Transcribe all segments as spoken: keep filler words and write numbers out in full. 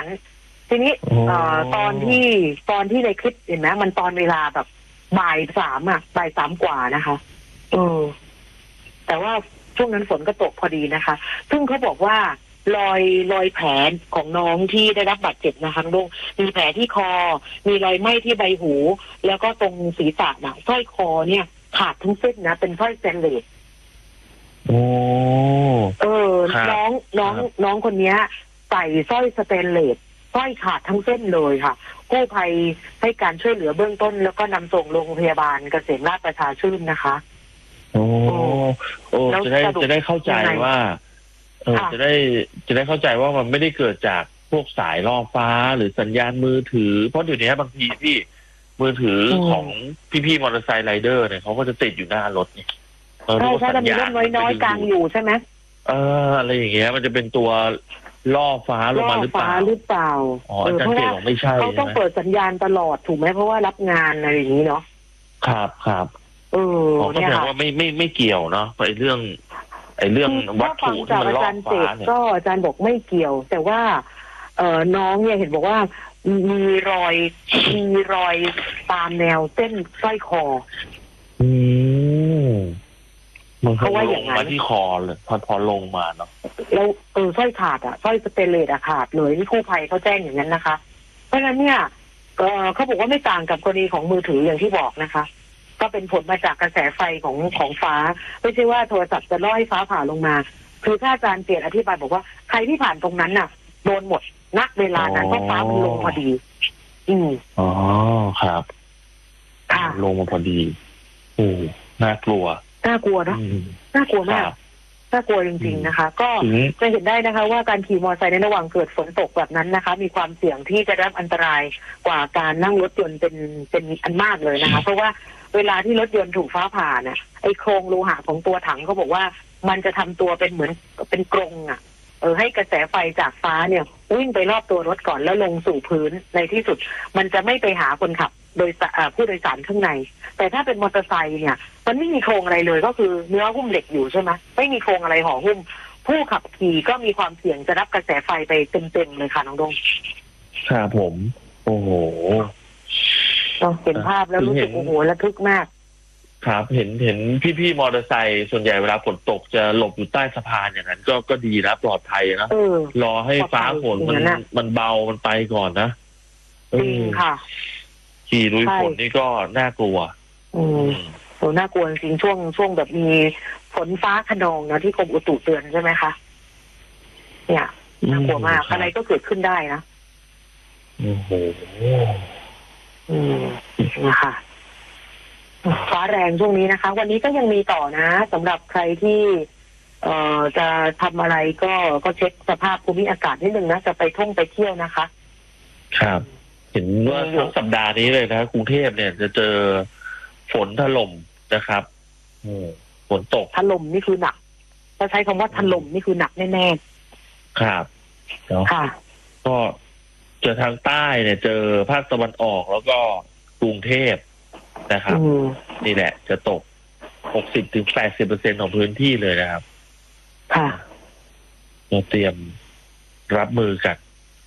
ทีนี้เอ่อตอนที่ตอนที่ในคลิปเห็นไหมมันตอนเวลาแบบบ่ายสามอ่ะบ่ายสามกว่านะคะเออแต่ว่าช่วงนั้นฝนก็ตกพอดีนะคะซึ่งเขาบอกว่ารอยรอยแผลของน้องที่ได้รับบาดเจ็บนะคะลุงมีแผลที่คอมีรอยไหม้ที่ใบหูแล้วก็ตรงศีรษะน่ะสร้อยคอเนี่ยขาดทั้งเส้นนะเป็นสร้อยสแตนเลสโอ้เออน้องน้องน้องคนนี้ใส่สร้อยสแตนเลสสร้อยขาดทั้งเส้นเลยค่ะกู้ภัยให้การช่วยเหลือเบื้องต้นแล้วก็นำส่งโรงพยาบาลเกษมราชประชาชื่นนะคะโอ้โอ้จะได้จะได้เข้าใจว่าเออจะได้จะได้เข้าใจว่ามันไม่ได้เกิดจากพวกสายล่อฟ้าหรือสัญญาณมือถือเพราะเดี๋ยวนี้บางทีพี่มือถือของพี่ๆมอเตอร์ไซค์ไรเดอร์เนี่ยเขาก็จะติดอยู่หน้ารถเนี่ยใช่ใช่จะมีร่มน้อยๆกลางอยู่ใช่ไหมเอออะไรอย่างเงี้ยมันจะเป็นตัวล่อฟ้าลงมาหรือเปล่าหรือเปล่าอ๋ออาจารย์เจตบอกไม่ใช่เขาต้องเปิดสัญญาณตลอดถูกไหมเพราะว่ารับงานอะไรอย่างนี้เนาะครับครับเออก็แสดงว่าไม่ไม่ไม่เกี่ยวเนาะไอ้เรื่องไอ้เรื่องวัตถุที่มันล่อฟ้าเนี่ยก็อาจารย์บอกไม่เกี่ยวแต่ว่าเออน้องเนี่ยเห็นบอกว่ามีรอยมีรอยตามแนวเส้นสร้อยคออืมมันเขาว่าอย่างมาที่คอเลยพอพอลงมาเนาะแล้วเออสร้อยขาดอ่ะสร้อยสเตนเลสอะขาดเลยที่กู้ภัยเขาแจ้งอย่างนั้นนะคะเพราะฉะนั้นเนี่ยเออเขาบอกว่าไม่ต่างกับกรณีของมือถืออย่างที่บอกนะคะก็เป็นผลมาจากกระแสไฟของของฟ้าไม่ใช่ว่าโทรศัพท์จะล่อให้ฟ้าผ่าลงมาคือถ้าอาจารย์เปลี่ยนอธิบายบอกว่าใครที่ผ่านตรงนั้นน่ะโดนหมดณเวลานั้นเพราะฟ้ามันลงพอดีอืมอ๋อครับค่ะลงมาพอดีโอ้น่ากลัวน่ากลัวเนาะน่ากลัวมากน่ากลัวจริงๆนะคะก็จะเห็นได้นะคะว่าการขี่มอเตอร์ไซค์ในระหว่างเกิดฝนตกแบบนั้นนะคะมีความเสี่ยงที่จะได้รับอันตรายกว่าการนั่งรถยนต์เป็นเป็นอันมากเลยนะคะเพราะว่าเวลาที่รถยนต์ถูกฟ้าผ่าเนี่ยไอ้โครงโลหะของตัวถังเขาบอกว่ามันจะทำตัวเป็นเหมือนเป็นกรงอ่ะเออให้กระแสไฟจากฟ้าเนี่ยวิ่งไปรอบตัวรถก่อนแล้วลงสู่พื้นในที่สุดมันจะไม่ไปหาคนขับโดยผู้โดยสารข้างในแต่ถ้าเป็นมอเตอร์ไซค์เนี่ยมันไม่มีโครงอะไรเลยก็คือเนื้อหุ้มเหล็กอยู่ใช่ไหมไม่มีโครงอะไรห่อหุ้มผู้ขับขี่ก็มีความเสี่ยงจะรับกระแสไฟไปเต็มๆเลยค่ะน้องดงครับผมโอ้โหเห็นภาพแล้วรู้สึกโอ้โหระทึกมากครับเห็นเห็นพี่ๆมอเตอร์ไซค์ส่วนใหญ่เวลาฝนตกจะหลบอยู่ใต้สะพานอย่างนั้นก็ก็ดีนะปลอดภัยนะรอให้ฟ้าฝนมันมันเบามันไปก่อนนะจริงค่ะขี่ลุยฝนนี่ก็น่ากลัวอืมโหน่ากลัวจริงช่วงช่วงแบบมีฝนฟ้าคะนองนะที่กรมอุตุเตือนใช่ไหมคะเนี่ยน่ากลัวมากอะไรก็เกิดขึ้นได้นะโอ้โหอืมนะคะฟ้าแรงช่วงนี้นะคะวันนี้ก็ยังมีต่อนะสำหรับใครที่เอ่อจะทำอะไรก็ก็เช็คสภาพภูมิอากาศนิดนึงนะจะไปท่องไปเที่ยวนะคะครับเห็นว่าทั้งสัปดาห์นี้เลยนะกรุงเทพเนี่ยจะเจอฝนถล่มนะครับฝนตกถล่มนี่คือหนักถ้าใช้คำว่าถล่มนี่คือหนักแน่ๆครับเนาะก็เจอทางใต้เนี่ยเจอภาคตะวันออกแล้วก็กรุงเทพนะครับนี่แหละจะตก หกสิบถึงแปดสิบเปอร์เซ็นต์ ของพื้นที่เลยนะครับค่ะเราเตรียมรับมือกัน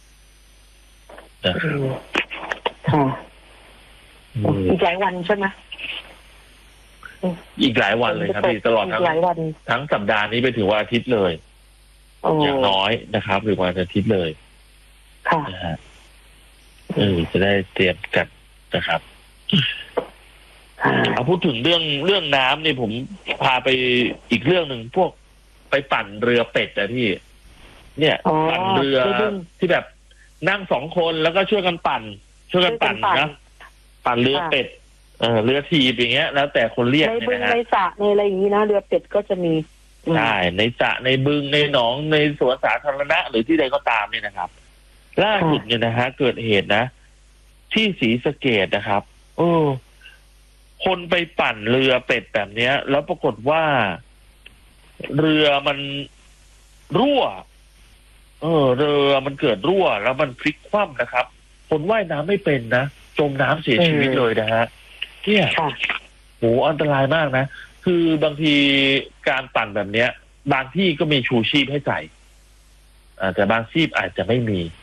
นะครับค่ะอีกหลายวันใช่ไหมอีกหลายวันเลยครับพี่ตลอดทั้งทั้งสัปดาห์นี้ไปถึงวันอาทิตย์เลยอย่างน้อยนะครับหรือวันอาทิตย์เลยค่ะนะฮะเออจะได้เตรียมกันนะครับเอาพูดถึงเรื่องเรื่องน้ำนี่ผมพาไปอีกเรื่องหนึ่งพวกไปปั่นเรือเป็ดอะพี่เนี่ยปั่นเรือที่แบบนั่งสองคนแล้วก็ช่วยกันปั่นช่วยกันปั่นนะปั่นเรือเป็ดเออเรือทีบอย่างเงี้ยแล้วแต่คนเรียกเนี่ยนะฮะในสระในอะไรอย่างนี้นะเรือเป็ดก็จะมีใช่ในสระในบึงในหนองในสวนสาธารณะหรือที่ใดก็ตามเนี่ยนะครับล่าสุดเนี่ยนะฮะเกิดเหตุนะที่ศรีสะเกษนะครับโอ้คนไปปั่นเรือเป็ดแบบเนี้ยแล้วปรากฏว่าเรือมันรั่วเออเรือมันเกิดรั่วแล้วมันพลิกคว่ำนะครับคนว่ายน้ำไม่เป็นนะจมน้ำเสียชีวิตเลยนะฮะเนี่ยโหอันตรายมากนะคือบางทีการปั่นแบบเนี้ยบางที่ก็มีชูชีพให้ใส่แต่บางที่อาจจะไม่มี